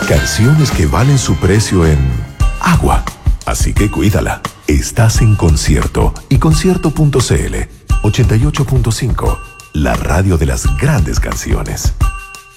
Canciones que valen su precio en agua. Así que cuídala. Estás en Concierto y Concierto.cl 88.5, la radio de las grandes canciones.